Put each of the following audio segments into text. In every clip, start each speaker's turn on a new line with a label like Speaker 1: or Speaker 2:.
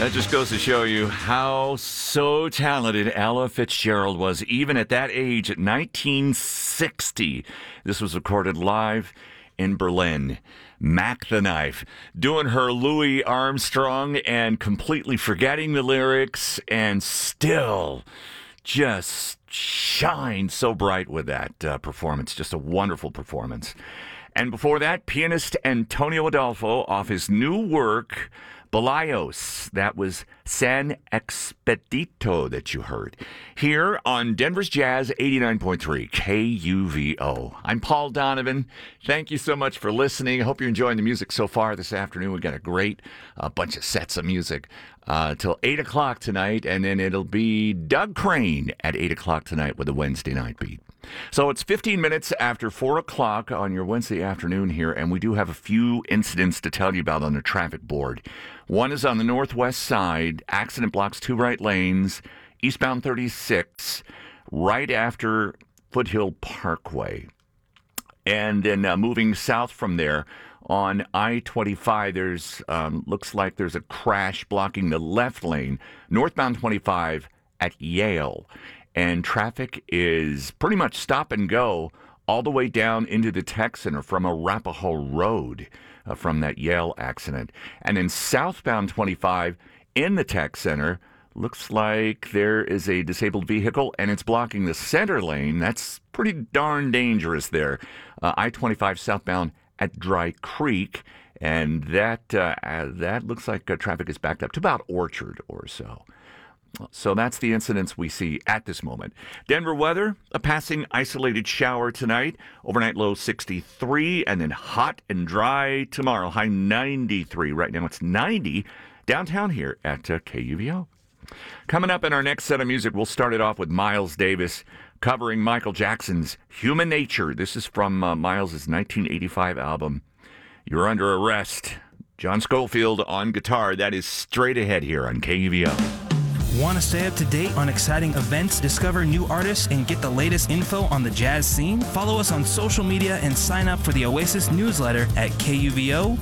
Speaker 1: That just goes to show you how so talented Ella Fitzgerald was, even at that age, at 1960. This was recorded live in Berlin. Mac the Knife, doing her Louis Armstrong and completely forgetting the lyrics and still just shine so bright with that performance. Just a wonderful performance. And before that, pianist Antonio Adolfo off his new work, Balaos. That was San Expedito that you heard. Here on Denver's Jazz 89.3 KUVO. I'm Paul Donovan. Thank you so much for listening. I hope you're enjoying the music so far this afternoon. We've got a great bunch of sets of music till 8 o'clock tonight, and then it'll be Doug Crane at 8 o'clock tonight with the Wednesday Night Beat. So it's 15 minutes after 4 o'clock on your Wednesday afternoon here, and we do have a few incidents to tell you about on the traffic board. One is on the northwest side. Accident blocks 2 right lanes, eastbound 36, right after Foothill Parkway. And then moving south from there on I-25, there's looks like there's a crash blocking the left lane, northbound 25 at Yale. And traffic is pretty much stop and go all the way down into the tech center from Arapahoe Road from that Yale accident. And then southbound 25 in the tech center, looks like there is a disabled vehicle and it's blocking the center lane. That's pretty darn dangerous there. I-25 southbound at Dry Creek. And that looks like traffic is backed up to about Orchard or so. So that's the incidents we see at this moment. Denver weather, a passing isolated shower tonight. Overnight low 63, and then hot and dry tomorrow. High 93. Right now it's 90 downtown here at KUVO. Coming up in our next set of music, we'll start it off with Miles Davis covering Michael Jackson's Human Nature. This is from Miles' 1985 album, You're Under Arrest. John Schofield on guitar. That is straight ahead here on KUVO.
Speaker 2: Want to stay up to date on exciting events, discover new artists, and get the latest info on the jazz scene? Follow us on social media and sign up for the Oasis newsletter at kuvo.org.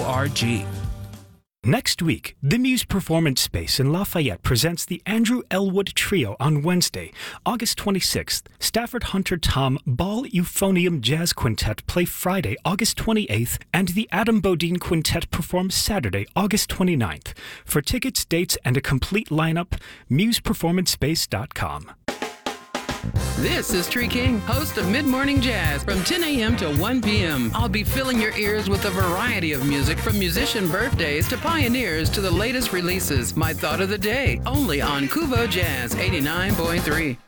Speaker 3: Next week, the Muse Performance Space in Lafayette presents the Andrew Elwood Trio on Wednesday, August 26th. Stafford Hunter Tom Ball Euphonium Jazz Quintet play Friday, August 28th, and the Adam Bodine Quintet perform Saturday, August 29th. For tickets, dates, and a complete lineup, museperformancespace.com.
Speaker 4: This is Tree King, host of Mid-Morning Jazz from 10 a.m. to 1 p.m. I'll be filling your ears with a variety of music from musician birthdays to pioneers to the latest releases. My thought of the day, only on Kuvo Jazz 89.3.